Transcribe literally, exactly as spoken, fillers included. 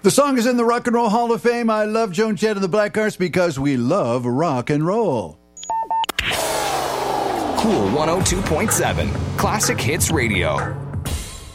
The song is in the Rock and Roll Hall of Fame. I love Joan Jett and the Blackhearts because we love rock and roll. Cool one oh two point seven, Classic Hits Radio.